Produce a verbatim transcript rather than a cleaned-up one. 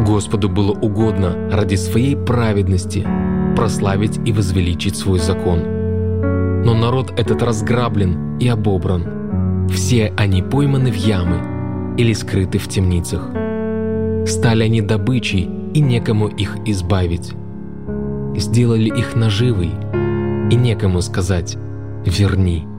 Господу было угодно ради своей праведности прославить и возвеличить свой закон. Но народ этот разграблен и обобран. Все они пойманы в ямы или скрыты в темницах. Стали они добычей, и некому их избавить. Сделали их наживой, и некому сказать: «Верни».